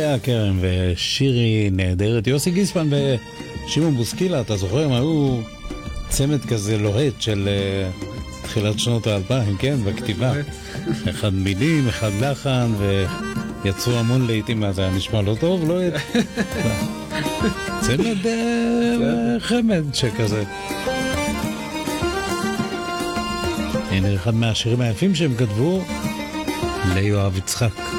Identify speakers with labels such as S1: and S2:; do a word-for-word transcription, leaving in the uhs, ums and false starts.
S1: לאה קרם ושירי נהדרת, יוסי גיספן ושמעון בוסקילה, אתה זוכר, הם היו צמד כזה לוהט של uh, תחילת שנות האלפיים, כן, בכתיבה. אחד מילים, אחד לחן, ויצאו המון לעיתים, מה זה היה נשמע לא טוב? לא... צמד uh, חמד שכזה. הנה אחד מהשירים היפים שהם כתבו ליואב יצחק.